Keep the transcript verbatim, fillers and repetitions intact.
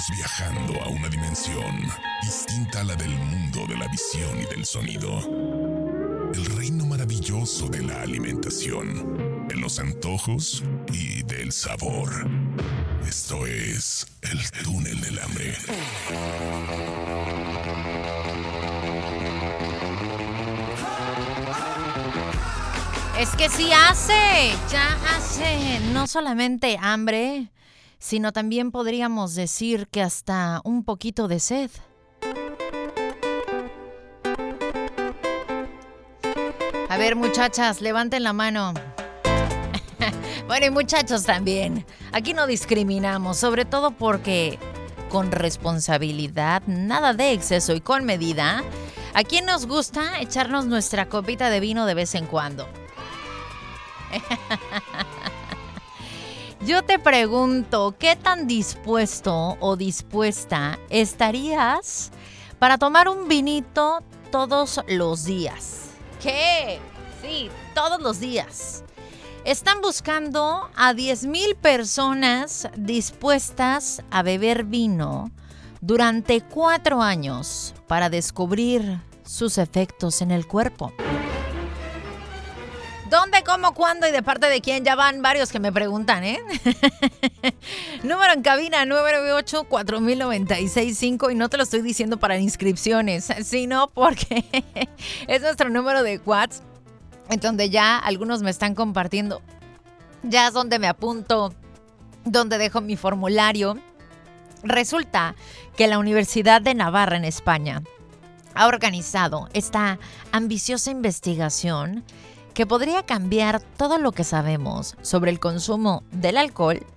Estamos viajando a una dimensión distinta a la del mundo de la visión y del sonido. El reino maravilloso de la alimentación, de los antojos y del sabor. Esto es el túnel del hambre. Es que sí hace, ya hace no solamente hambre, sino también podríamos decir que hasta un poquito de sed. A ver, muchachas, levanten la mano. Bueno, y muchachos también. Aquí no discriminamos, sobre todo porque con responsabilidad, nada de exceso y con medida. ¿A quién nos gusta echarnos nuestra copita de vino de vez en cuando? Yo te pregunto, ¿qué tan dispuesto o dispuesta estarías para tomar un vinito todos los días? ¿Qué? Sí, todos los días. Están buscando a diez mil personas dispuestas a beber vino durante cuatro años para descubrir sus efectos en el cuerpo. ¿Dónde, cómo, cuándo y de parte de quién? Ya van varios que me preguntan, ¿eh? Número en cabina nueve nueve ocho, cuatro mil noventa y seis cinco y no te lo estoy diciendo para inscripciones, sino porque es nuestro número de WhatsApp, en donde ya algunos me están compartiendo. Ya es donde me apunto, donde dejo mi formulario. Resulta que la Universidad de Navarra en España ha organizado esta ambiciosa investigación que podría cambiar todo lo que sabemos sobre el consumo del alcohol